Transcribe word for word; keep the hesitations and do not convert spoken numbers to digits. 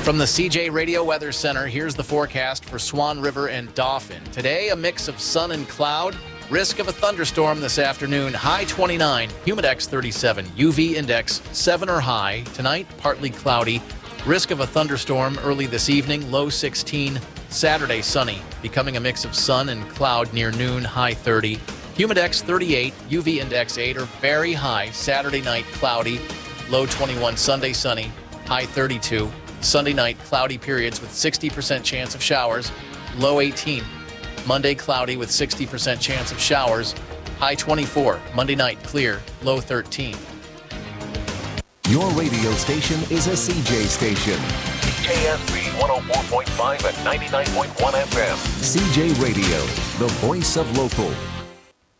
From the C J Radio Weather Center, here's the forecast for Swan River and Dauphin. Today, a mix of sun and cloud. Risk of a thunderstorm this afternoon. High twenty-nine, humidex thirty-seven, U V index seven or high. Tonight, partly cloudy. Risk of a thunderstorm early this evening. Low sixteen. Saturday, sunny, becoming a mix of sun and cloud near noon. High thirty. Humidex thirty-eight, U V index eight or very high. Saturday night, cloudy. Low twenty-one. Sunday, sunny. High thirty-two. Sunday night, cloudy periods with sixty percent chance of showers. Low eighteen. Monday, cloudy with sixty percent chance of showers. High twenty-four. Monday night, clear. Low thirteen. Your radio station is a C J station. K S B one oh four point five and ninety-nine point one F M. C J Radio, the voice of local.